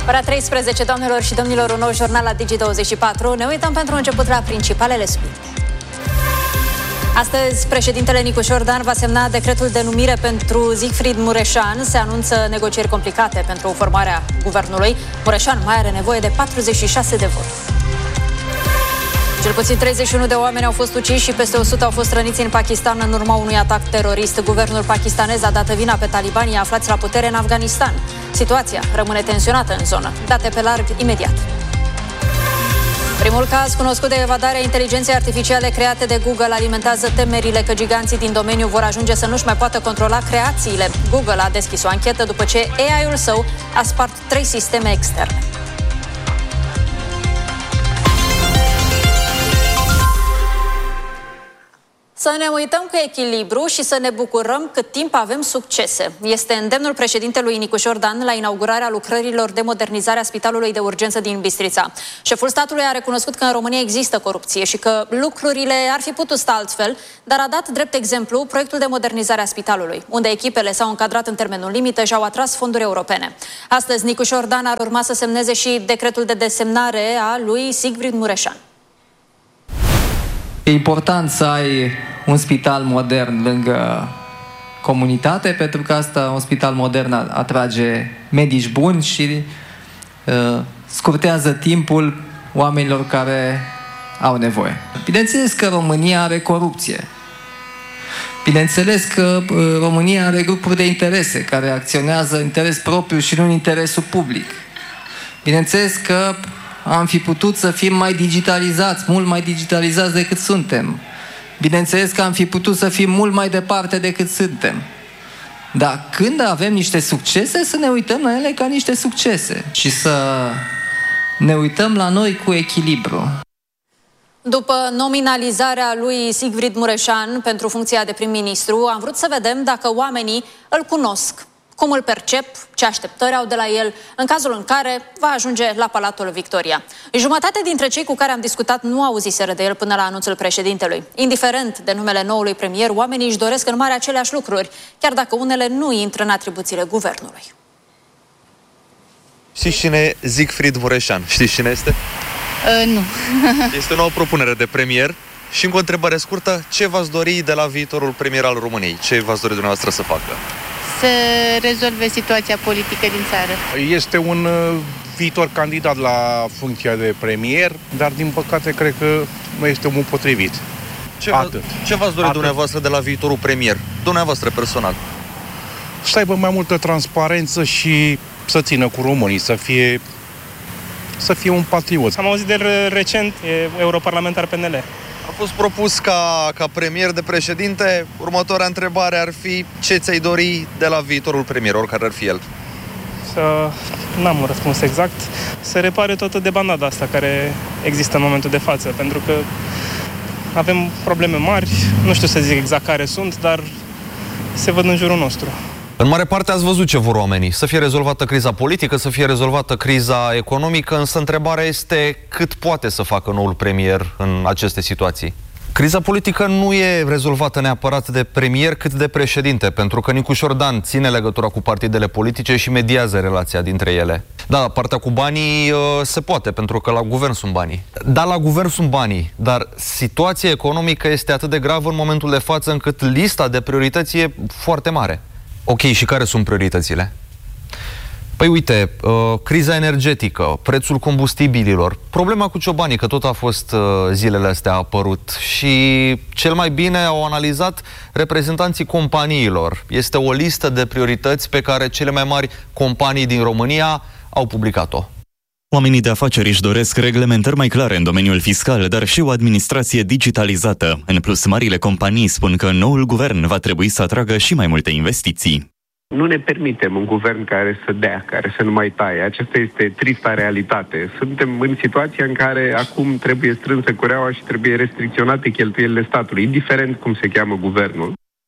Ora 13, doamnelor și domnilor, un nou jurnal la Digi24. Ne uităm pentru început la principalele subiecte. Astăzi, președintele Nicușor Dan va semna decretul de numire pentru Siegfried Mureșan. Se anunță negocieri complicate pentru formarea guvernului. Mureșan mai are nevoie de 46 de voturi. Cel puțin 31 de oameni au fost uciși și peste 100 au fost răniți în Pakistan în urma unui atac terorist. Guvernul pakistanez a dat vina pe talibanii aflați la putere în Afganistan. Situația rămâne tensionată în zonă. Date pe larg imediat. Primul caz cunoscut de evadare a inteligenței artificiale create de Google alimentează temerile că giganții din domeniu vor ajunge să nu-și mai poată controla creațiile. Google a deschis o anchetă după ce AI-ul său a spart 3 sisteme externe. Să ne uităm cu echilibru și să ne bucurăm cât timp avem succese. Este îndemnul președintelui Nicușor Dan la inaugurarea lucrărilor de modernizare a Spitalului de Urgență din Bistrița. Șeful statului a recunoscut că în România există corupție și că lucrurile ar fi putut sta altfel, dar a dat drept exemplu proiectul de modernizare a spitalului, unde echipele s-au încadrat în termenul limită și au atras fonduri europene. Astăzi, Nicușor Dan ar urma să semneze și decretul de desemnare a lui Siegfried Mureșan. E important să ai un spital modern lângă comunitate, pentru că asta, un spital modern atrage medici buni și scurtează timpul oamenilor care au nevoie. Bineînțeles că România are corupție. Bineînțeles că România are grupuri de interese care acționează în interes propriu și nu în interesul public. Bineînțeles că am fi putut să fim mai digitalizați, mult mai digitalizați decât suntem. Bineînțeles că am fi putut să fim mult mai departe decât suntem. Dar când avem niște succese, să ne uităm la ele ca niște succese și să ne uităm la noi cu echilibru. După nominalizarea lui Siegfried Mureșan pentru funcția de prim-ministru, am vrut să vedem dacă oamenii îl cunosc, cum îl percep, ce așteptări au de la el, în cazul în care va ajunge la Palatul Victoria. Jumătate dintre cei cu care am discutat nu auziseră de el până la anunțul președintelui. Indiferent de numele noului premier, oamenii își doresc în mare aceleași lucruri, chiar dacă unele nu intră în atribuțiile guvernului. Știți cine e Siegfried Mureșan? Știți cine este? Nu. Este o nouă propunere de premier. Și încă o întrebare scurtă, ce v-ați dori de la viitorul premier al României? Ce v-ați dori dumneavoastră să facă? Să rezolve situația politică din țară. Este un viitor candidat la funcția de premier, dar din păcate cred că nu este omul potrivit. Ce v-ați dori dumneavoastră de la viitorul premier? Dumneavoastră personal? Să aibă mai multă transparență și să țină cu românii, să fie un patriot. Am auzit de el recent, e europarlamentar PNL. A fost propus ca premier de președinte. Următoarea întrebare ar fi: ce ți-ai dori de la viitorul premier, oricare ar fi el? N-am un răspuns exact. Să repare toată debandada asta care există în momentul de față, pentru că avem probleme mari, nu știu să zic exact care sunt, dar se văd în jurul nostru. În mare parte ați văzut ce vor oamenii. Să fie rezolvată criza politică, să fie rezolvată criza economică, însă întrebarea este cât poate să facă noul premier în aceste situații. Criza politică nu e rezolvată neapărat de premier, cât de președinte, pentru că Nicușor Dan ține legătura cu partidele politice și mediază relația dintre ele. Da, partea cu banii se poate, pentru că la guvern sunt banii. Da, la guvern sunt banii, dar situația economică este atât de gravă în momentul de față încât lista de priorități e foarte mare. Ok, și care sunt prioritățile? Păi uite, criza energetică, prețul combustibililor, problema cu ciobanii, că tot a fost zilele astea a apărut și cel mai bine au analizat reprezentanții companiilor. Este o listă de priorități pe care cele mai mari companii din România au publicat-o. Oamenii de afaceri își doresc reglementări mai clare în domeniul fiscal, dar și o administrație digitalizată. În plus, marile companii spun că noul guvern va trebui să atragă și mai multe investiții. Nu ne permitem un guvern care să dea, care să nu mai taie. Aceasta este trista realitate. Suntem în situația în care acum trebuie strânsă cureaua și trebuie restricționate cheltuielile statului, indiferent cum se cheamă guvernul.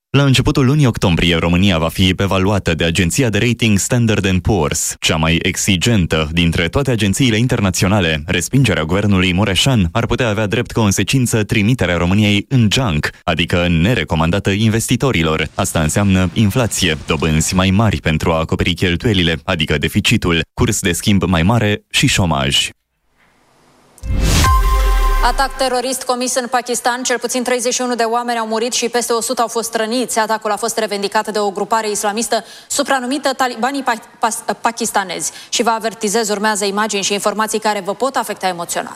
La începutul lunii octombrie, România va fi evaluată de agenția de rating Standard & Poor's, cea mai exigentă dintre toate agențiile internaționale. Respingerea guvernului Mureșan ar putea avea drept consecință trimiterea României în junk, adică nerecomandată investitorilor. Asta înseamnă inflație, dobânzi mai mari pentru a acoperi cheltuielile, adică deficitul, curs de schimb mai mare și șomaj. Atac terorist comis în Pakistan, cel puțin 31 de oameni au murit și peste 100 au fost răniți. Atacul a fost revendicat de o grupare islamistă supranumită Talibanii pakistanezi. Și vă avertizez, urmează imagini și informații care vă pot afecta emoțional.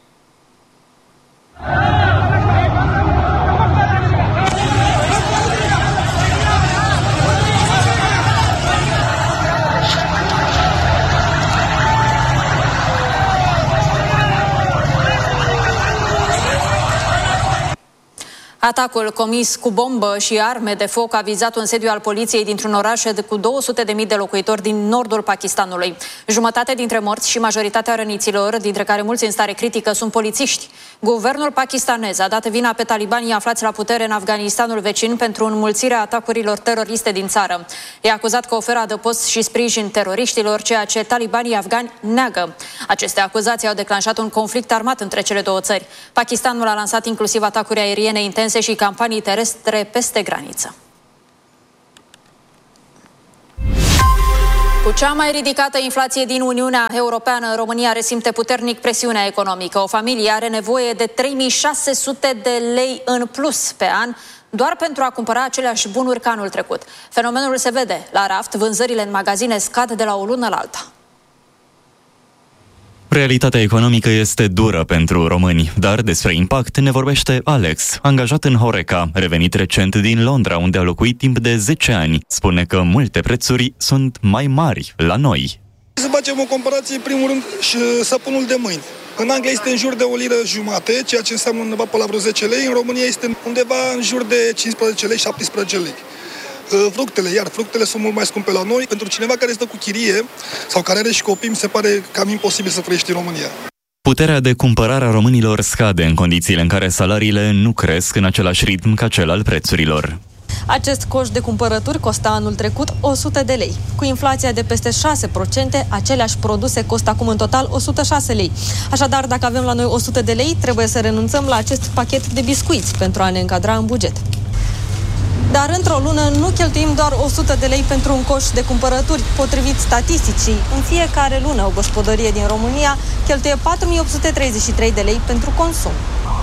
Atacul comis cu bombă și arme de foc a vizat un sediu al poliției dintr-un oraș cu 200.000 de locuitori din nordul Pakistanului. Jumătate dintre morți și majoritatea răniților, dintre care mulți în stare critică, sunt polițiști. Guvernul pakistanez a dat vina pe talibanii aflați la putere în Afganistanul vecin pentru înmulțirea atacurilor teroriste din țară. E acuzat că oferă adăpost și sprijin teroriștilor, ceea ce talibanii afgani neagă. Aceste acuzații au declanșat un conflict armat între cele două țări. Pakistanul a lansat inclusiv atacuri aeriene intense și campanii terestre peste graniță. Cu cea mai ridicată inflație din Uniunea Europeană, România resimte puternic presiunea economică. O familie are nevoie de 3.600 de lei în plus pe an doar pentru a cumpăra aceleași bunuri ca anul trecut. Fenomenul se vede la raft, vânzările în magazine scad de la o lună la alta. Realitatea economică este dură pentru români, dar despre impact ne vorbește Alex, angajat în Horeca, revenit recent din Londra, unde a locuit timp de 10 ani. Spune că multe prețuri sunt mai mari la noi. Să facem o comparație, în primul rând, și săpunul de mâini. În Anglia este în jur de 1,5 liră, ceea ce înseamnă undeva pe la vreo 10 lei. În România este undeva în jur de 15 lei, 17 lei. Fructele sunt mult mai scumpe la noi. Pentru cineva care stă cu chirie sau care are și copii, mi se pare cam imposibil să trăiești în România. Puterea de cumpărare a românilor scade în condițiile în care salariile nu cresc în același ritm ca cel al prețurilor. Acest coș de cumpărături costa anul trecut 100 de lei. Cu inflația de peste 6%, aceleași produse costă acum în total 106 lei. Așadar, dacă avem la noi 100 de lei, trebuie să renunțăm la acest pachet de biscuiți pentru a ne încadra în buget. Dar într-o lună nu cheltuim doar 100 de lei pentru un coș de cumpărături. Potrivit statisticii, în fiecare lună o gospodărie din România cheltuie 4.833 de lei pentru consum.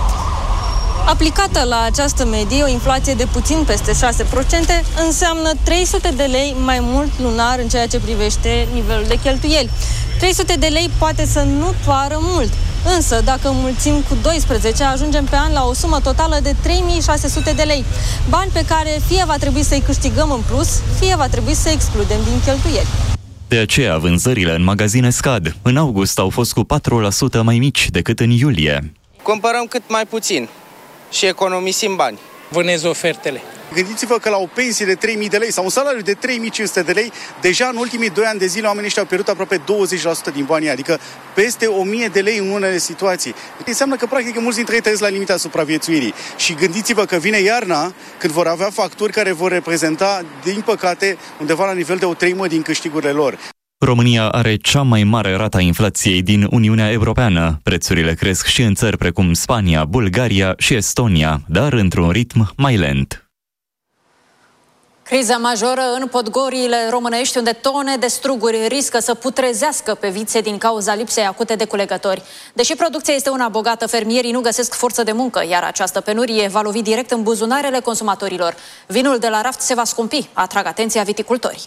Aplicată la această medie, o inflație de puțin peste 6% înseamnă 300 de lei mai mult lunar în ceea ce privește nivelul de cheltuieli. 300 de lei poate să nu pară mult, însă dacă înmulțim cu 12, ajungem pe an la o sumă totală de 3.600 de lei. Bani pe care fie va trebui să-i câștigăm în plus, fie va trebui să excludem din cheltuieli. De aceea, vânzările în magazine scad. În august au fost cu 4% mai mici decât în iulie. Cumpărăm cât mai puțin și economisim bani. Vânez ofertele. Gândiți-vă că la o pensie de 3.000 de lei sau un salariu de 3.500 de lei, deja în ultimii 2 ani de zile oamenii ăștia au pierdut aproape 20% din banii, adică peste 1.000 de lei în unele situații. Înseamnă că practic mulți dintre ei trăiesc la limita supraviețuirii. Și gândiți-vă că vine iarna, când vor avea facturi care vor reprezenta, din păcate, undeva la nivel de o treimă din câștigurile lor. România are cea mai mare rată a inflației din Uniunea Europeană. Prețurile cresc și în țări precum Spania, Bulgaria și Estonia, dar într-un ritm mai lent. Criza majoră în Podgoriile românești, unde tone de struguri riscă să putrezească pe vițe din cauza lipsei acute de culegători. Deși producția este una bogată, fermierii nu găsesc forță de muncă, iar această penurie va lovi direct în buzunarele consumatorilor. Vinul de la raft se va scumpi, atrag atenția viticultorii.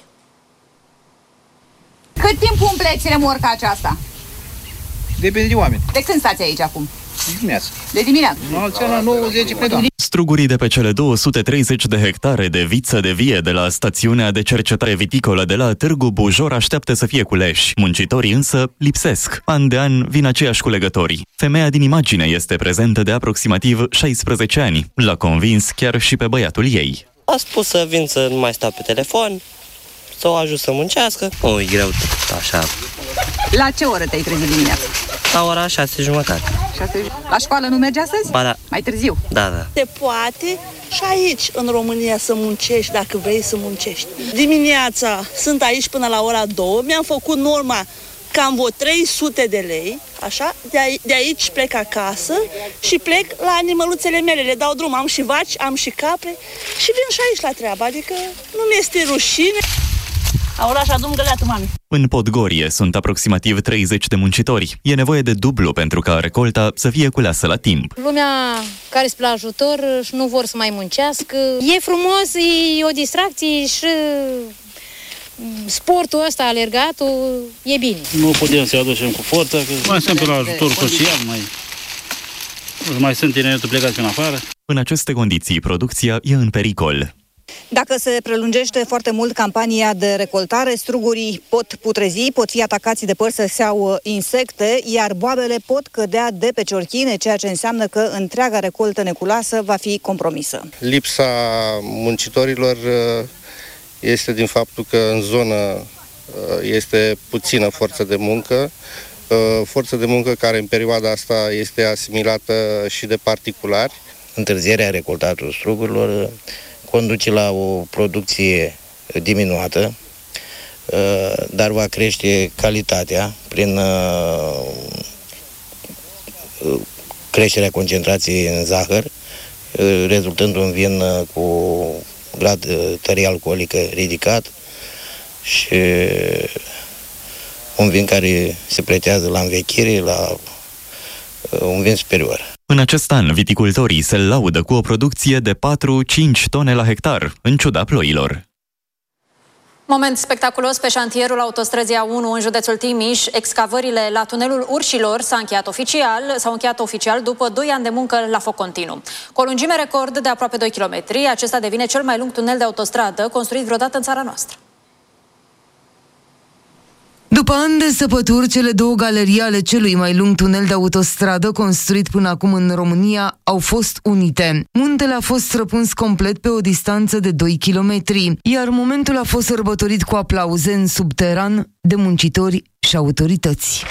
Cât timp umpleți remorca aceasta? Depinde de oameni. De când stați aici acum? De dimineață. De dimineață? La 90 până. Strugurii de pe cele 230 de hectare de viță de vie de la stațiunea de cercetare viticolă de la Târgu Bujor așteaptă să fie culeși. Muncitorii însă lipsesc. An de an vin aceiași culegători. Femeia din imagine este prezentă de aproximativ 16 ani. L-a convins chiar și pe băiatul ei. A spus să vin să nu mai stau pe telefon, să o ajut să muncească. O, e greu așa. La ce oră te-ai trezit dimineața? La ora 6:30. La școală nu mergi astăzi? Ba da. Mai târziu? Da. Se poate și aici, în România, să muncești dacă vrei să muncești. Dimineața sunt aici până la ora 2, mi-am făcut norma cam vreo 300 de lei, așa, de aici plec acasă și plec la animăluțele mele, le dau drum, am și vaci, am și capre și vin și aici la treabă, adică nu mi-este rușine. Aura și adun găleatul, mami. În Podgorie sunt aproximativ 30 de muncitori. E nevoie de dublu pentru ca recolta să fie culeasă la timp. Lumea care spre ajutor și nu vor să mai muncească. E frumos, e o distracție și sportul ăsta, alergatul, e bine. Nu putem să-i aducem cu forță, că mai sunt pe la ajutor social, mai sunt tineretul plecați în afară. În aceste condiții, producția e în pericol. Dacă se prelungește foarte mult campania de recoltare, strugurii pot putrezi, pot fi atacați de părți sau insecte, iar boabele pot cădea de pe ciorchine, ceea ce înseamnă că întreaga recoltă neculoasă va fi compromisă. Lipsa muncitorilor este din faptul că în zonă este puțină forță de muncă care în perioada asta este asimilată și de particulari. Întârzierea recoltatului strugurilor conduce la o producție diminuată, dar va crește calitatea prin creșterea concentrației în zahăr, rezultând un vin cu grad tărie alcoolică ridicat și un vin care se pretează la învechire, la un vin superior. În acest an, viticultorii se laudă cu o producție de 4-5 tone la hectar, în ciuda ploilor. Moment spectaculos pe șantierul autostrăzii A1 în județul Timiș. Excavările la tunelul Urșilor s-au încheiat oficial după 2 ani de muncă la foc continuu. Cu o lungime record de aproape 2 km, acesta devine cel mai lung tunel de autostradă construit vreodată în țara noastră. După ani de săpături, cele 2 galerii ale celui mai lung tunel de autostradă construit până acum în România au fost unite. Muntele a fost străpuns complet pe o distanță de 2 km, iar momentul a fost sărbătorit cu aplauze în subteran de muncitori și autorități.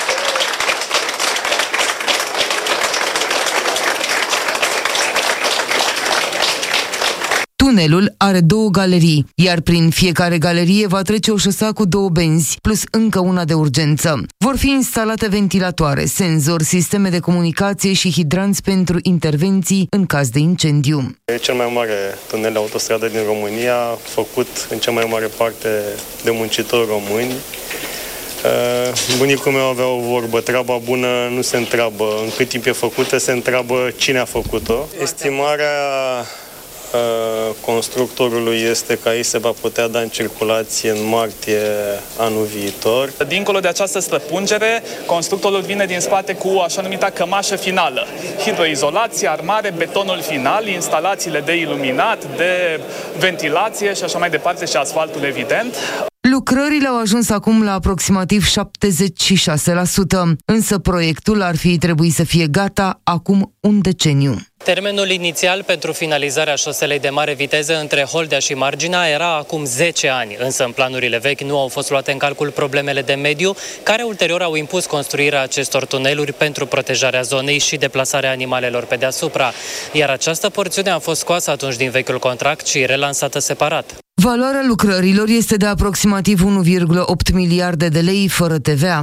Tunelul are 2 galerii, iar prin fiecare galerie va trece o șosea cu 2 benzi, plus încă una de urgență. Vor fi instalate ventilatoare, senzori, sisteme de comunicație și hidranți pentru intervenții în caz de incendiu. E cel mai mare tunel de autostradă din România, făcut în cea mai mare parte de muncitori români. Bunicul meu avea o vorbă: treaba bună nu se întreabă în cât timp e făcută, se întreabă cine a făcut-o. Estimarea constructorului este că aici se va putea da în circulație în martie anul viitor. Dincolo de această străpungere, constructorul vine din spate cu așa numita cămașă finală. Hidroizolație, armare, betonul final, instalațiile de iluminat, de ventilație și așa mai departe, și asfaltul, evident. Lucrările au ajuns acum la aproximativ 76%, însă proiectul ar fi trebuit să fie gata acum un deceniu. Termenul inițial pentru finalizarea șoselei de mare viteză între Holdea și Marginea era acum 10 ani, însă în planurile vechi nu au fost luate în calcul problemele de mediu, care ulterior au impus construirea acestor tuneluri pentru protejarea zonei și deplasarea animalelor pe deasupra, iar această porțiune a fost scoasă atunci din vechiul contract și relansată separat. Valoarea lucrărilor este de aproximativ 1,8 miliarde de lei fără TVA.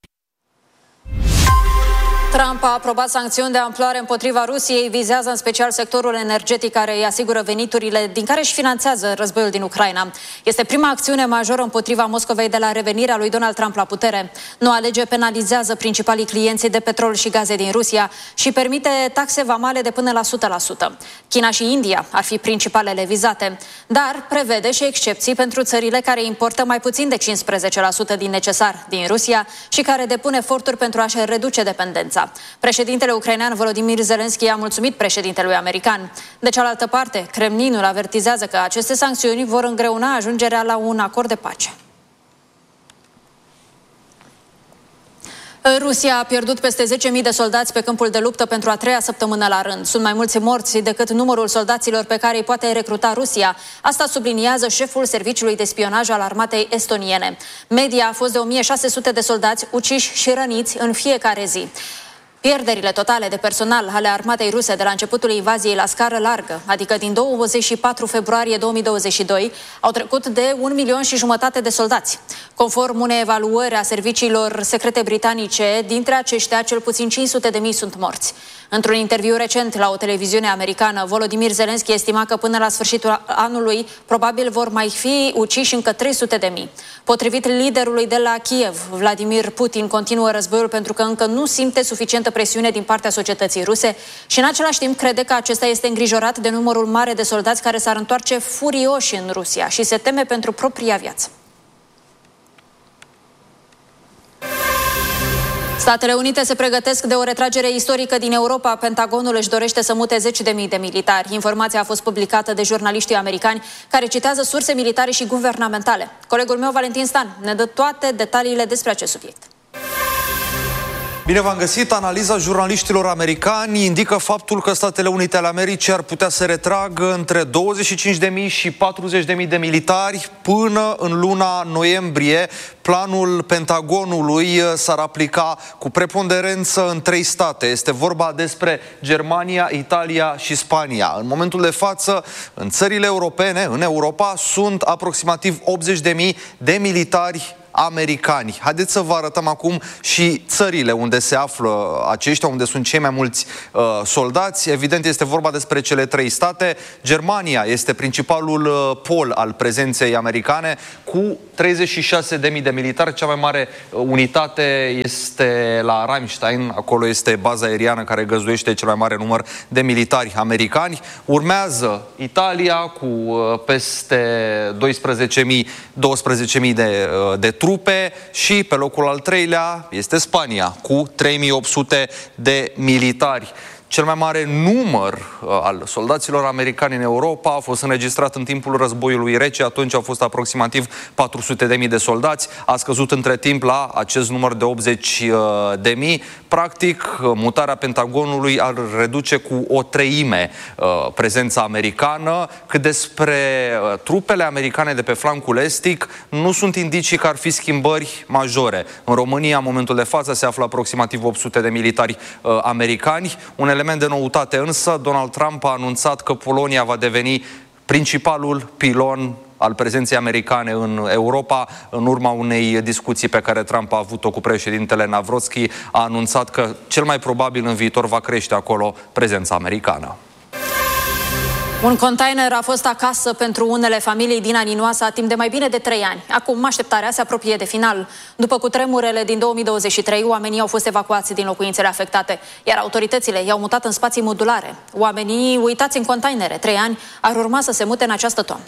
Trump a aprobat sancțiuni de amploare împotriva Rusiei, vizează în special sectorul energetic care îi asigură veniturile din care își finanțează războiul din Ucraina. Este prima acțiune majoră împotriva Moscovei de la revenirea lui Donald Trump la putere. Noua lege penalizează principalii clienți de petrol și gaze din Rusia și permite taxe vamale de până la 100%. China și India ar fi principalele vizate, dar prevede și excepții pentru țările care importă mai puțin de 15% din necesar din Rusia și care depun eforturi pentru a-și reduce dependența. Președintele ucrainean Volodymyr Zelensky a mulțumit președintelui american. De cealaltă parte, Kremlinul avertizează că aceste sancțiuni vor îngreuna ajungerea la un acord de pace. Rusia a pierdut peste 10.000 de soldați pe câmpul de luptă pentru a treia săptămână la rând. Sunt mai mulți morți decât numărul soldaților pe care îi poate recruta Rusia. Asta subliniază șeful serviciului de spionaj al armatei estoniene. Media a fost de 1.600 de soldați uciși și răniți în fiecare zi. Pierderile totale de personal ale armatei ruse de la începutul invaziei la scară largă, adică din 24 februarie 2022, au trecut de 1,5 milion de soldați. Conform unei evaluări a serviciilor secrete britanice, dintre aceștia, cel puțin 500.000 sunt morți. Într-un interviu recent la o televiziune americană, Volodymyr Zelensky estima că până la sfârșitul anului probabil vor mai fi uciși încă 300.000. Potrivit liderului de la Kiev, Vladimir Putin continuă războiul pentru că încă nu simte suficientă presiune din partea societății ruse și în același timp crede că acesta este îngrijorat de numărul mare de soldați care s-ar întoarce furioși în Rusia și se teme pentru propria viață. Statele Unite se pregătesc de o retragere istorică din Europa. Pentagonul își dorește să mute 10.000 de militari. Informația a fost publicată de jurnaliștii americani care citează surse militare și guvernamentale. Colegul meu, Valentin Stan, ne dă toate detaliile despre acest subiect. Bine v-am găsit! Analiza jurnaliștilor americani indică faptul că Statele Unite ale Americii ar putea să retragă între 25.000 și 40.000 de militari până în luna noiembrie. Planul Pentagonului s-ar aplica cu preponderență în 3 state. Este vorba despre Germania, Italia și Spania. În momentul de față, în țările europene, în Europa, sunt aproximativ 80.000 de militari americani. Haideți să vă arătăm acum și țările unde se află aceștia, unde sunt cei mai mulți soldați. Evident, este vorba despre cele 3 state. Germania este principalul pol al prezenței americane, cu 36.000 de militari. Cea mai mare unitate este la Ramstein. Acolo este baza aeriană care găzduiește cel mai mare număr de militari americani. Urmează Italia cu peste 12.000 de trupe și pe locul al 3-lea este Spania cu 3.800 de militari. Cel mai mare număr al soldaților americani în Europa a fost înregistrat în timpul războiului rece. Atunci au fost aproximativ 400.000 de soldați. A scăzut între timp la acest număr de 80.000. Practic, mutarea Pentagonului ar reduce cu o 1/3 prezența americană. Cât despre trupele americane de pe flancul estic, nu sunt indicii că ar fi schimbări majore. În România, în momentul de față, se află aproximativ 800 de militari americani. Un element de noutate însă, Donald Trump a anunțat că Polonia va deveni principalul pilon al prezenței americane în Europa. În urma unei discuții pe care Trump a avut-o cu președintele Navrotski, a anunțat că cel mai probabil în viitor va crește acolo prezența americană. Un container a fost acasă pentru unele familii din Aninoasa timp de mai bine de 3 ani. Acum așteptarea se apropie de final. După cutremurele din 2023, oamenii au fost evacuați din locuințele afectate, iar autoritățile i-au mutat în spații modulare. Oamenii uitați în containere 3 ani ar urma să se mute în această toamnă.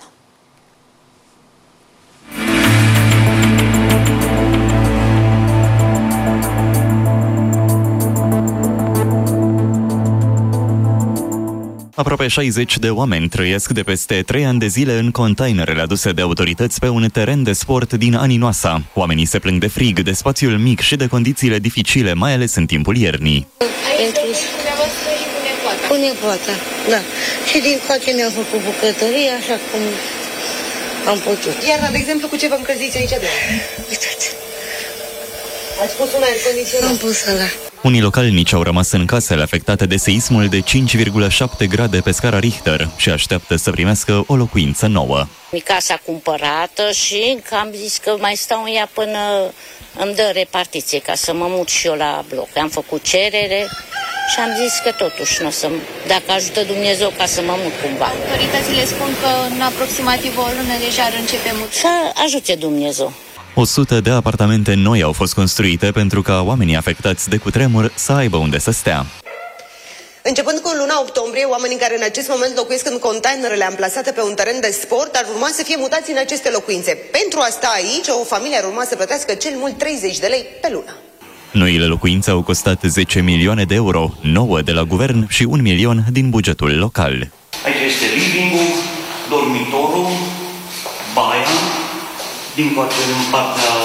Aproape 60 de oameni trăiesc de peste 3 ani de zile în containerele aduse de autorități pe un teren de sport din Aninoasa. Oamenii se plâng de frig, de spațiul mic și de condițiile dificile, mai ales în timpul iernii. Cu nepoata, da. Și din coace ne-au făcut bucătărie, așa cum am putut. Iarna, de exemplu, cu ce vă încălziți aici de? Uitați. Ați pus un aer condiționat? Am pus ăla. Unii localnici au rămas în casele afectate de seismul de 5,7 grade pe scara Richter și așteaptă să primească o locuință nouă. Mi casa cumpărată și încă am zis că mai stau în ea până îmi dă repartiție ca să mă mut și eu la bloc. Am făcut cerere și am zis că totuși nu o să, dacă ajută Dumnezeu, ca să mă mut cumva. Autoritățile spun că în aproximativ o lună deja ar începe mut. Să ajute Dumnezeu. 100 de apartamente noi au fost construite pentru ca oamenii afectați de cutremur să aibă unde să stea. Începând cu luna octombrie, oamenii care în acest moment locuiesc în containerele amplasate pe un teren de sport ar urma să fie mutați în aceste locuințe. Pentru asta aici, o familie ar urma să plătească cel mult 30 de lei pe lună. Noile locuințe au costat 10 milioane de euro, 9 de la guvern și 1 milion din bugetul local. Aici este living-ul, dormitorul, baia, din partea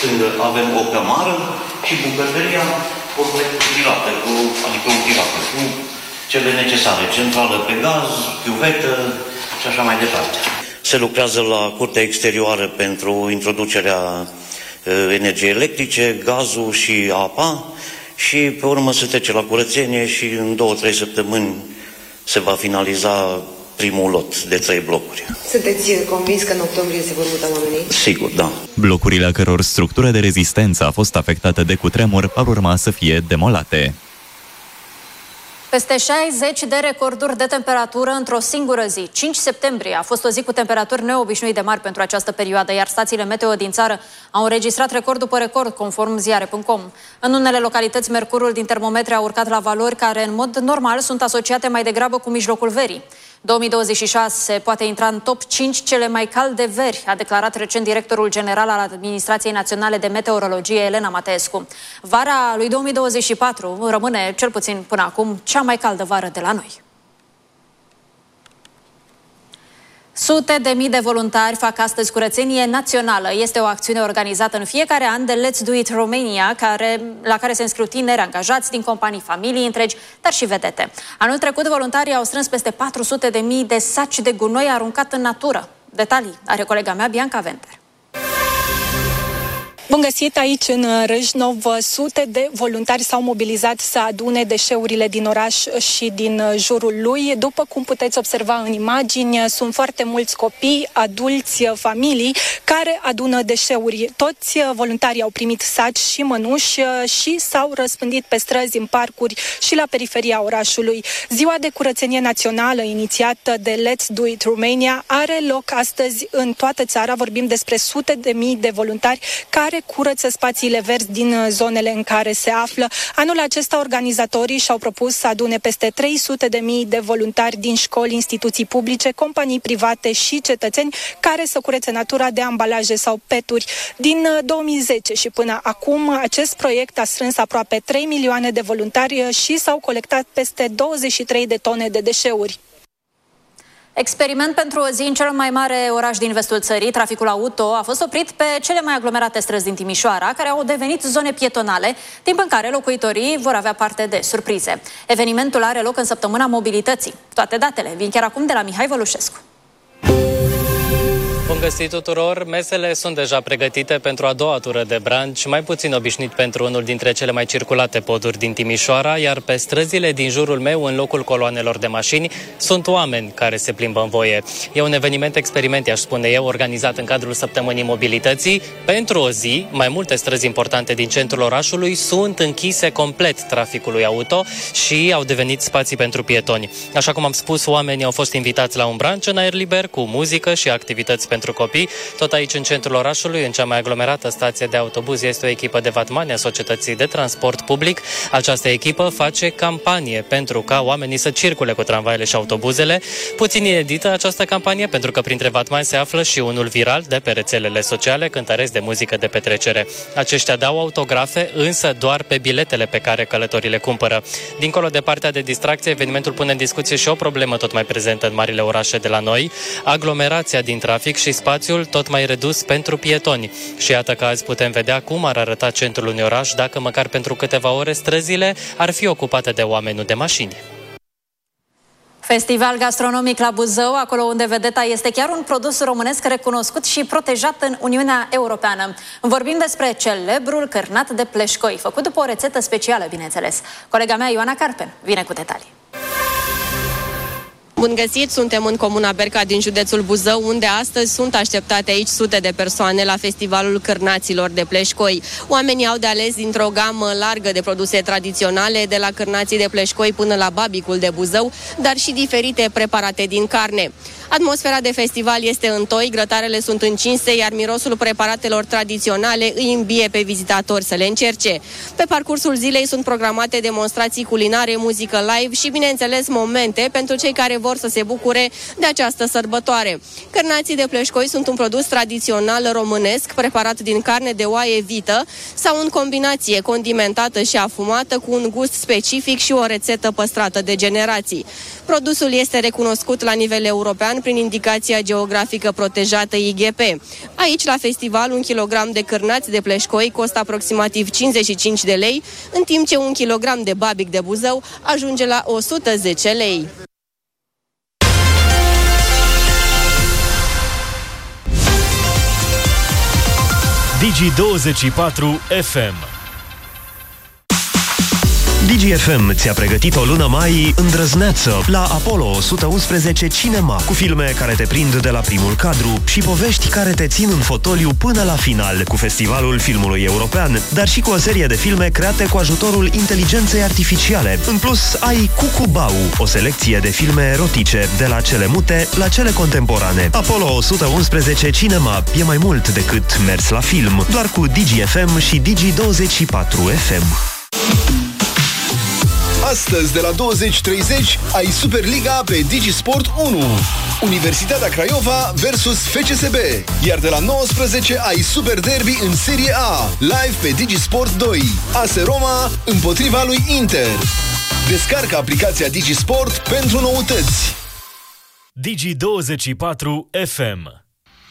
stângă avem o cămară și bucătăria complet privată, adică un privat, cu cele necesare, centrală pe gaz, chiuvetă și așa mai departe. Se lucrează la curtea exterioară pentru introducerea energiei electrice, gazul și apa și pe urmă se trece la curățenie și în 2-3 săptămâni se va finaliza primul lot de 3 blocuri. Sunteți convins că în octombrie se vor muta oamenii? Sigur, da. Blocurile a căror structură de rezistență a fost afectată de cutremur ar urma să fie demolate. Peste 60 de recorduri de temperatură într-o singură zi. 5 septembrie a fost o zi cu temperaturi neobișnuit de mari pentru această perioadă, iar stațiile meteo din țară au înregistrat record după record, conform ziare.com. În unele localități, mercurul din termometre a urcat la valori care, în mod normal, sunt asociate mai degrabă cu mijlocul verii. 2026 poate intra în top 5 cele mai calde veri, a declarat recent directorul general al Administrației Naționale de Meteorologie, Elena Mateescu. Vara lui 2024 rămâne, cel puțin până acum, cea mai caldă vară de la noi. Sute de mii de voluntari fac astăzi curățenie națională. Este o acțiune organizată în fiecare an de Let's Do It Romania, la care se înscriu tineri angajați din companii, familii întregi, dar și vedete. Anul trecut, voluntarii au strâns peste 400.000 de saci de gunoi aruncat în natură. Detalii are colega mea, Bianca Venter. Bun găsit aici în Râșnov, sute de voluntari s-au mobilizat să adune deșeurile din oraș și din jurul lui. După cum puteți observa în imagini, sunt foarte mulți copii, adulți, familii care adună deșeuri. Toți voluntarii au primit saci și mănuși și s-au răspândit pe străzi, în parcuri și la periferia orașului. Ziua de curățenie națională inițiată de Let's Do It Romania are loc astăzi în toată țara. Vorbim despre sute de mii de voluntari care curăță spațiile verzi din zonele în care se află. Anul acesta organizatorii și-au propus să adune peste 300.000 de voluntari din școli, instituții publice, companii private și cetățeni care să curețe natura de ambalaje sau peturi. Din 2010 și până acum, acest proiect a strâns aproape 3 milioane de voluntari și s-au colectat peste 23 de tone de deșeuri. Experiment pentru o zi în cel mai mare oraș din vestul țării, traficul auto a fost oprit pe cele mai aglomerate străzi din Timișoara, care au devenit zone pietonale, timp în care locuitorii vor avea parte de surprize. Evenimentul are loc în săptămâna mobilității. Toate datele vin chiar acum de la Mihai Vălușescu. Bun găsit tuturor! Mesele sunt deja pregătite pentru a doua tură de brunch, mai puțin obișnuit pentru unul dintre cele mai circulate poduri din Timișoara, iar pe străzile din jurul meu, în locul coloanelor de mașini, sunt oameni care se plimbă în voie. E un eveniment experiment, aș spune eu, organizat în cadrul săptămânii mobilității. Pentru o zi, mai multe străzi importante din centrul orașului sunt închise complet traficului auto și au devenit spații pentru pietoni. Așa cum am spus, oamenii au fost invitați la un brunch în aer liber, cu muzică și activități pentru copii. Tot aici, în centrul orașului, în cea mai aglomerată stație de autobuz, este o echipă de vatmani a Societății de Transport Public. Această echipă face campanie pentru ca oamenii să circule cu tramvaiele și autobuzele. Puțin inedită această campanie, pentru că printre vatmani se află și unul viral de pe rețelele sociale, cântăreți de muzică de petrecere. Aceștia dau autografe, însă doar pe biletele pe care călătorii le cumpără. Dincolo de partea de distracție, evenimentul pune în discuție și o problemă tot mai prezentă în marile orașe de la noi: aglomerația din trafic și spațiul tot mai redus pentru pietoni. Și iată că azi putem vedea cum ar arăta centrul unui oraș dacă măcar pentru câteva ore străzile ar fi ocupate de oameni, nu de mașini. Festival gastronomic la Buzău, acolo unde vedeta este chiar un produs românesc recunoscut și protejat în Uniunea Europeană. Vorbim despre celebrul cârnat de pleșcoi, făcut după o rețetă specială, bineînțeles. Colega mea, Ioana Carpen, vine cu detalii. Bun găsit, suntem în comuna Berca din județul Buzău, unde astăzi sunt așteptate aici sute de persoane la festivalul cârnaților de pleșcoi. Oamenii au de ales dintr-o gamă largă de produse tradiționale, de la cârnații de pleșcoi până la babicul de Buzău, dar și diferite preparate din carne. Atmosfera de festival este întoi, grătarele sunt încinse, iar mirosul preparatelor tradiționale îi îmbie pe vizitatori să le încerce. Pe parcursul zilei sunt programate demonstrații culinare, muzică live și, bineînțeles, momente pentru cei care vor să se bucure de această sărbătoare. Cârnații de pleșcoi sunt un produs tradițional românesc, preparat din carne de oaie vită sau în combinație condimentată și afumată, cu un gust specific și o rețetă păstrată de generații. Produsul este recunoscut la nivel european prin indicația geografică protejată IGP. Aici, la festival, 1 kg de cârnați de pleșcoi costă aproximativ 55 de lei, în timp ce 1 kg de babic de Buzău ajunge la 110 lei. Digi24 FM. Digi FM ți-a pregătit o lună mai îndrăzneață la Apollo 111 Cinema, cu filme care te prind de la primul cadru și povești care te țin în fotoliu până la final, cu Festivalul Filmului European, dar și cu o serie de filme create cu ajutorul inteligenței artificiale. În plus, ai Cucubau, o selecție de filme erotice, de la cele mute la cele contemporane. Apollo 111 Cinema e mai mult decât mers la film, doar cu Digi FM și Digi24 FM. Astăzi, de la 20:30, ai Superliga pe Digisport 1. Universitatea Craiova versus FCSB. Iar de la 19 ai Super Derby în Serie A, live pe Digisport 2. AS Roma împotriva lui Inter. Descarcă aplicația Digisport pentru noutăți. Digi24 FM.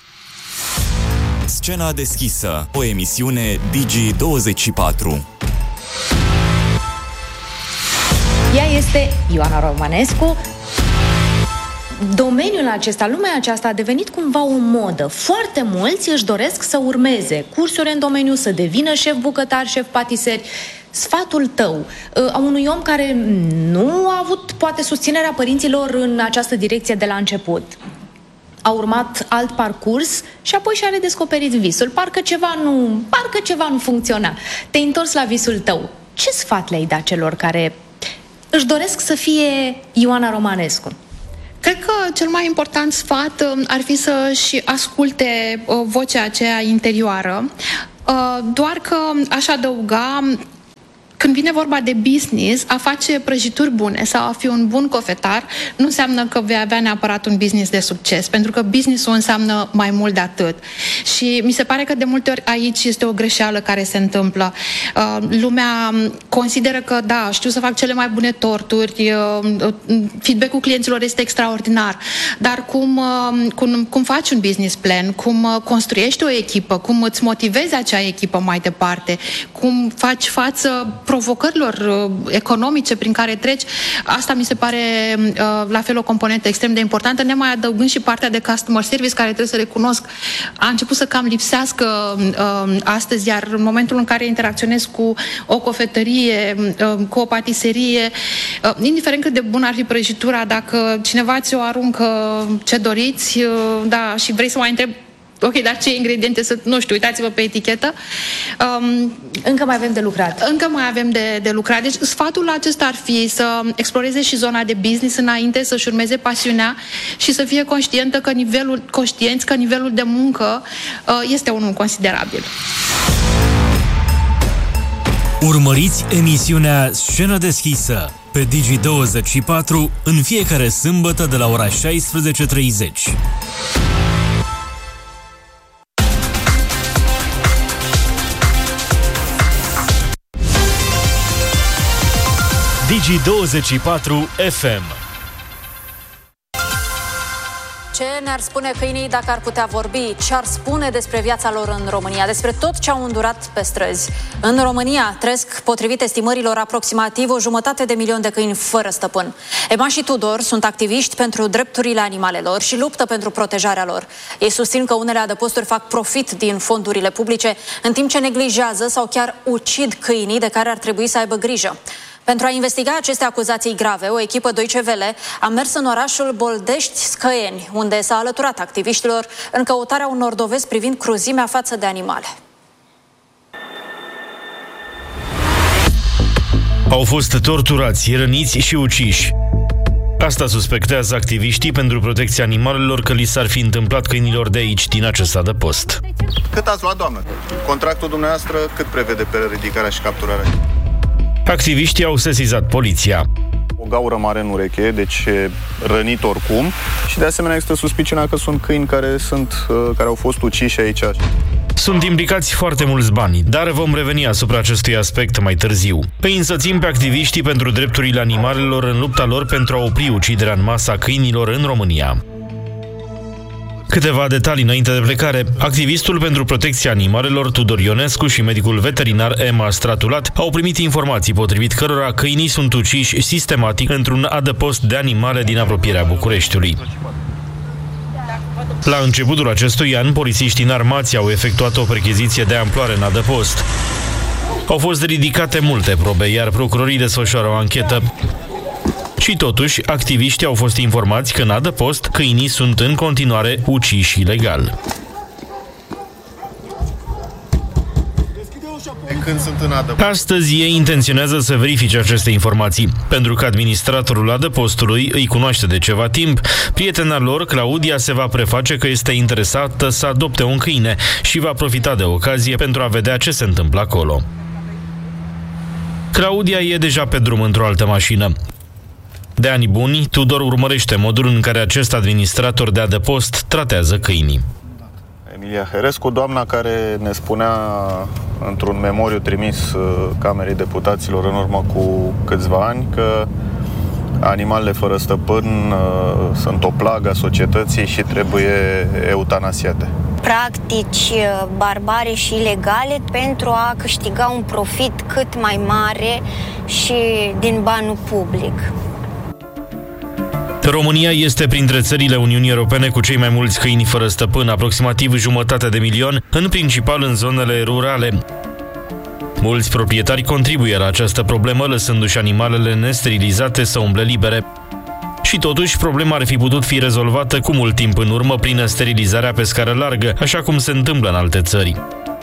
Scena deschisă, o emisiune Digi24. Ea este Ioana Romanescu. Domeniul acesta, lumea aceasta a devenit cumva o modă. Foarte mulți își doresc să urmeze cursuri în domeniu, să devină șef bucătar, șef patiser. Sfatul tău, a unui om care nu a avut poate susținerea părinților în această direcție de la început, a urmat alt parcurs și apoi și-a redescoperit visul. Parcă ceva nu funcționa. Te-ai întors la visul tău. Ce sfat le-ai dat celor care își doresc să fie Ioana Romanescu? Cred că cel mai important sfat ar fi să-și asculte vocea aceea interioară, doar că aș adăuga, când vine vorba de business, a face prăjituri bune sau a fi un bun cofetar nu înseamnă că vei avea neapărat un business de succes, pentru că business-ul înseamnă mai mult de atât. Și mi se pare că de multe ori aici este o greșeală care se întâmplă. Lumea consideră că, da, știu să fac cele mai bune torturi, feedback-ul clienților este extraordinar, dar cum faci un business plan, cum construiești o echipă, cum îți motivezi acea echipă mai departe, cum faci față provocărilor economice prin care treci, asta mi se pare la fel o componentă extrem de importantă, nemai adăugând și partea de customer service, care trebuie să recunosc a început să cam lipsească astăzi, iar în momentul în care interacționez cu o cofetărie, cu o patiserie, indiferent cât de bună ar fi prăjitura, dacă cineva ți-o aruncă ce doriți, da, și vrei să mai întrebi, ok, dar ce ingrediente sunt? Nu știu, uitați-vă pe etichetă. Încă mai avem de lucrat. Încă mai avem de lucrat. Deci sfatul acesta ar fi să exploreze și zona de business înainte, să-și urmeze pasiunea și să fie conștienți că nivelul de muncă este unul considerabil. Urmăriți emisiunea Scenă deschisă pe Digi24 în fiecare sâmbătă de la ora 16:30. Digi24 FM. Ce ne-ar spune câinii dacă ar putea vorbi? Ce ar spune despre viața lor în România? Despre tot ce au îndurat pe străzi? În România trăiesc, potrivit estimărilor, aproximativ 1,5 milion de câini fără stăpân. Ema și Tudor sunt activiști pentru drepturile animalelor și luptă pentru protejarea lor. Ei susțin că unele adăposturi fac profit din fondurile publice, în timp ce neglijează sau chiar ucid câinii de care ar trebui să aibă grijă. Pentru a investiga aceste acuzații grave, o echipă Deutsche Welle a mers în orașul Boldești-Scăieni, unde s-a alăturat activiștilor în căutarea unor dovezi privind cruzimea față de animale. Au fost torturați, răniți și uciși. Asta suspectează activiștii pentru protecția animalelor că li s-ar fi întâmplat câinilor de aici, din acest adăpost. Cât ați luat, doamnă? Contractul dumneavoastră cât prevede pe ridicarea și capturarea? Activiștii au sesizat poliția. O gaură mare în ureche, deci rănit oricum, și de asemenea există suspiciunea că sunt câini care au fost uciși aici. Sunt implicați foarte mulți bani, dar vom reveni asupra acestui aspect mai târziu. Îi însoțim pe activiștii pentru drepturile animalelor în lupta lor pentru a opri uciderea în masă a câinilor în România. Câteva detalii înainte de plecare. Activistul pentru protecția animalelor Tudor Ionescu și medicul veterinar Emma Stratulat au primit informații potrivit cărora câinii sunt uciși sistematic într-un adăpost de animale din apropierea Bucureștiului. La începutul acestui an, polițiștii înarmați au efectuat o percheziție de amploare în adăpost. Au fost ridicate multe probe, iar procurorii desfășoară o anchetă. Și totuși, activiștii au fost informați că în adăpost câinii sunt în continuare uciși ilegal. Când sunt în adăpost. Astăzi ei intenționează să verifice aceste informații. Pentru că administratorul adăpostului îi cunoaște de ceva timp, prietena lor, Claudia, se va preface că este interesată să adopte un câine și va profita de ocazie pentru a vedea ce se întâmplă acolo. Claudia e deja pe drum într-o altă mașină. De ani buni, Tudor urmărește modul în care acest administrator de adăpost tratează câinii. Emilia Herescu, doamna care ne spunea într-un memoriu trimis Camerei Deputaților în urmă cu câțiva ani că animalele fără stăpân sunt o plagă a societății și trebuie eutanasiate. Practici barbare și ilegale pentru a câștiga un profit cât mai mare și din banul public. România este printre țările Uniunii Europene cu cei mai mulți câini fără stăpân, aproximativ 500.000, în principal în zonele rurale. Mulți proprietari contribuie la această problemă, lăsându-și animalele nesterilizate să umble libere. Și totuși, problema ar fi putut fi rezolvată cu mult timp în urmă prin sterilizarea pe scară largă, așa cum se întâmplă în alte țări.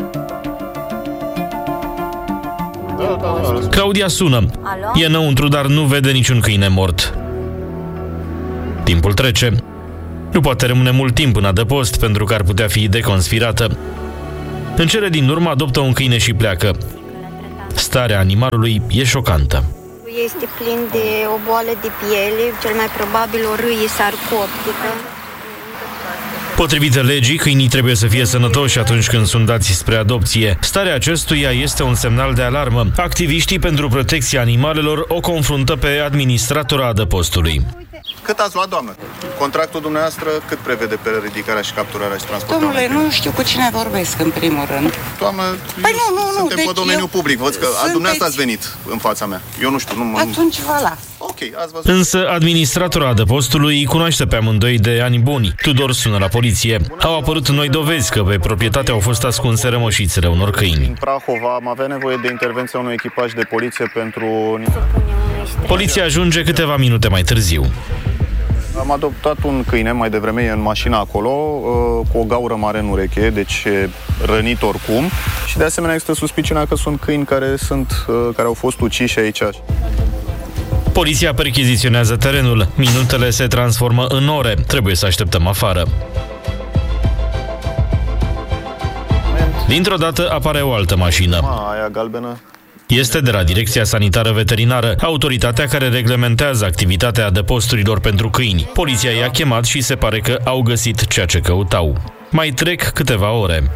Claudia sună. E înăuntru, dar nu vede niciun câine mort. Timpul trece. Nu poate rămâne mult timp în adăpost pentru că ar putea fi deconspirată. În cele din urmă adoptă un câine și pleacă. Starea animalului e șocantă. Este plin de o boală de piele, cel mai probabil o râie sarcoptică. Potrivit legii, câinii trebuie să fie sănătoși atunci când sunt dați spre adopție. Starea acestuia este un semnal de alarmă. Activiștii pentru protecția animalelor o confruntă pe administratora adăpostului. Cât ați luat, doamnă? Contractul dumneavoastră cât prevede pe ridicarea și capturarea și transportarea? Domnule, nu știu cu cine vorbesc în primul rând. Doamnă, suntem pe domeniul public. Văd că dumneavoastră ați venit în fața mea. Eu nu știu. Atunci vă las. Ok, ați văzut. Însă administratora adăpostului îi cunoaște pe amândoi de ani buni. Tudor sună la poliție. Au apărut noi dovezi că pe proprietate au fost ascunse rămășițele unor câini. În Prahova am avea nevoie de intervenția unui echipaj de poliție pentru... Poliția ajunge câteva minute mai târziu. Am adoptat un câine mai devreme în mașina acolo, cu o gaură mare în ureche, deci rănit oricum. Și de asemenea există suspiciunea că sunt câini care au fost uciși aici. Poliția percheziționează terenul. Minutele se transformă în ore. Trebuie să așteptăm afară. Dintr-o dată apare o altă mașină. Aia galbenă. Este de la Direcția Sanitară Veterinară, autoritatea care reglementează activitatea adăposturilor pentru câini. Poliția i-a chemat și se pare că au găsit ceea ce căutau. Mai trec câteva ore.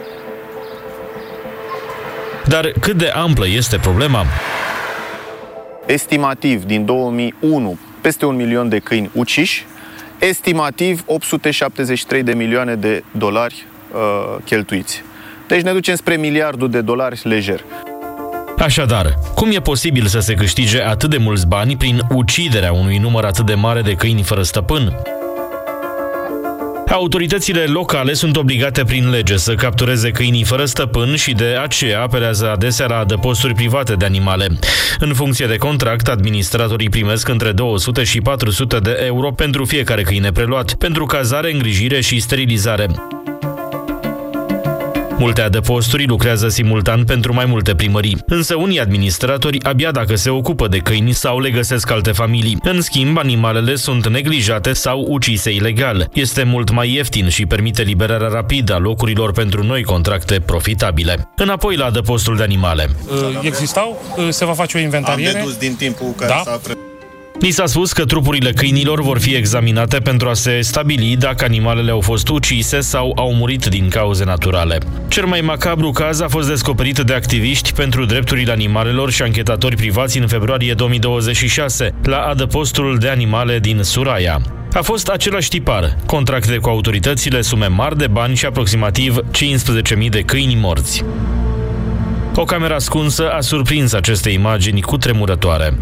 Dar cât de amplă este problema? Estimativ, din 2001, peste 1 milion de câini uciși, estimativ 873 de milioane de dolari cheltuiți. Deci ne ducem spre $1 miliard lejer. Așadar, cum e posibil să se câștige atât de mulți bani prin uciderea unui număr atât de mare de câini fără stăpân? Autoritățile locale sunt obligate prin lege să captureze câinii fără stăpân și de aceea apelează adesea la adăposturi private de animale. În funcție de contract, administratorii primesc între 200 și 400 de euro pentru fiecare câine preluat, pentru cazare, îngrijire și sterilizare. Multe adăposturi lucrează simultan pentru mai multe primării, însă unii administratori abia dacă se ocupă de câini sau le găsesc alte familii. În schimb, animalele sunt neglijate sau ucise ilegal. Este mult mai ieftin și permite liberarea rapidă a locurilor pentru noi contracte profitabile. Înapoi la adăpostul de animale. Existau, se va face o inventariere. Am dedus din timpul care s-a Ni s-a spus că trupurile câinilor vor fi examinate pentru a se stabili dacă animalele au fost ucise sau au murit din cauze naturale. Cel mai macabru caz a fost descoperit de activiști pentru drepturile animalelor și anchetatori privați în februarie 2026, la adăpostul de animale din Suraia. A fost același tipar, contracte cu autoritățile, sume mari de bani și aproximativ 15.000 de câini morți. O cameră ascunsă a surprins aceste imagini cutremurătoare.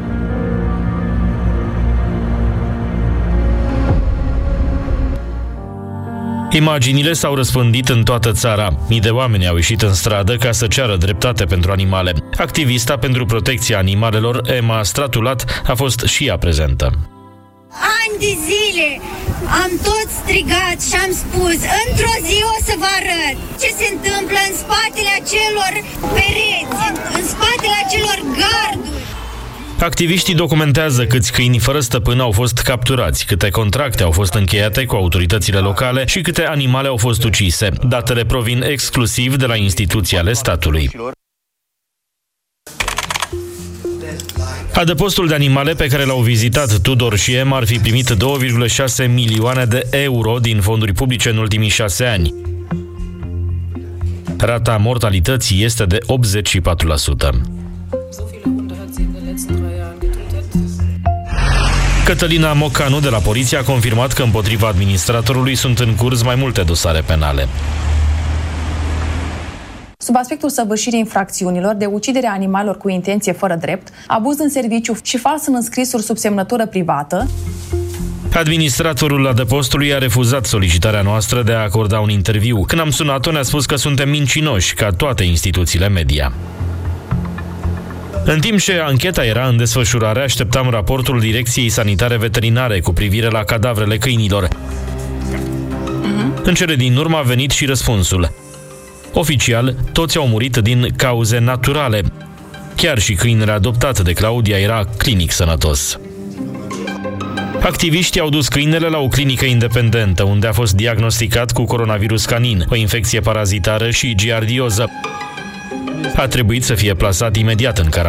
Imaginile s-au răspândit în toată țara. Mii de oameni au ieșit în stradă ca să ceară dreptate pentru animale. Activista pentru protecția animalelor, Emma Stratulat, a fost și ea prezentă. Ani de zile am tot strigat și am spus, într-o zi o să vă arăt ce se întâmplă în spatele acelor pereți, în spatele acelor garduri. Activiștii documentează câți câini fără stăpân au fost capturați, câte contracte au fost încheiate cu autoritățile locale și câte animale au fost ucise. Datele provin exclusiv de la instituții ale statului. Adăpostul de animale pe care l-au vizitat Tudor și Emma ar fi primit 2,6 milioane de euro din fonduri publice în ultimii 6 ani. Rata mortalității este de 84%. Cătălina Mocanu de la poliție a confirmat că împotriva administratorului sunt în curs mai multe dosare penale. Sub aspectul săvârșirii infracțiunilor de ucidere a animalelor cu intenție fără drept, abuz în serviciu și fals în înscrisuri sub semnătură privată. Administratorul adăpostului a refuzat solicitarea noastră de a acorda un interviu. Când am sunat-o, ne-a spus că suntem mincinoși, ca toate instituțiile media. În timp ce ancheta era în desfășurare, așteptam raportul Direcției Sanitare Veterinare cu privire la cadavrele câinilor. În cele din urmă a venit și răspunsul. Oficial, toți au murit din cauze naturale. Chiar și câinele adoptat de Claudia era clinic sănătos. Activiștii au dus câinele la o clinică independentă, unde a fost diagnosticat cu coronavirus canin, o infecție parazitară și giardioză. A trebuit să fie plasat imediat în carantină.